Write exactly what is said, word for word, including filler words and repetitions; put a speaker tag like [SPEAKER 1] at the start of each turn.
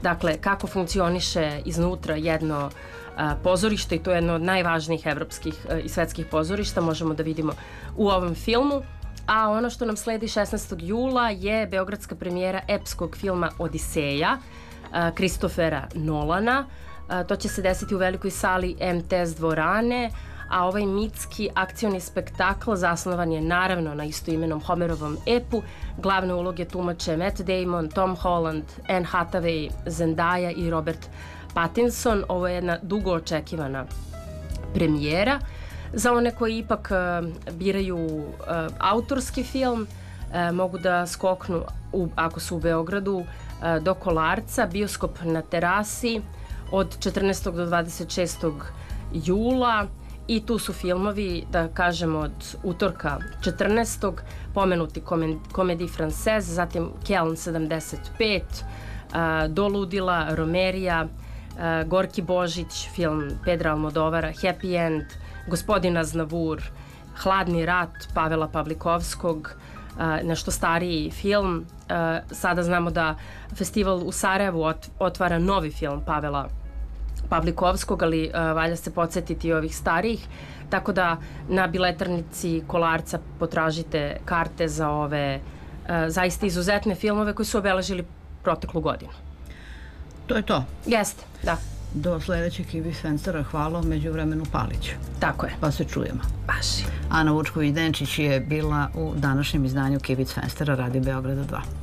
[SPEAKER 1] dakle, kako funkcioniše iznutra jedno pozorište, i to je jedno od najvažnijih evropskih i svetskih pozorišta, možemo da vidimo u ovom filmu. A ono što nam sledi šesnaestog jula je beogradska premijera epskog filma Odiseja Kristofera Nolana. To će se desiti u velikoj sali em te es dvorane, a ovaj mitski akcioni spektakl zasnovan je naravno na istoimenom Homerovom epu. Glavne uloge tumače Matt Damon, Tom Holland, Anne Hathaway, Zendaya i Robert Pattinson. Ovo je jedna dugo očekivana premijera. Za one koji ipak uh, biraju uh, autorski film, uh, mogu da skoknu, u, ako su u Beogradu, uh, do Kolarca, bioskop na terasi od četrnaestog do dvadeset šestog jula. I tu su filmovi, da kažemo, od utorka četrnaestog pomenuti Komedij Française, zatim Keln sedamdeset pet, uh, Do ludila, Romerija, uh, Gorki Božić, film Pedra Almodovara, Happy End, Gospodin Aznavour, Hladni rat Pavela Pavlikovskog, uh, nešto stariji film. Uh, sada znamo da festival u Sarajevu ot otvara novi film Pavela Pavlikovskog, ali uh, valja se podsjetiti ovih starijih, tako da na biletarnici Kolarca potražite karte za ove uh, zaista izuzetne filmove koji su obeležili proteklu godinu.
[SPEAKER 2] To je to.
[SPEAKER 1] Jeste, da.
[SPEAKER 2] Do sledećeg Kibis Fenstera, hvala, među vremenu Palić.
[SPEAKER 1] Tako je.
[SPEAKER 2] Pa se čujemo.
[SPEAKER 1] Baš.
[SPEAKER 2] Ana Vučković-Denčić je bila u današnjem izdanju Kibis Fenstera, radi Beograda dva.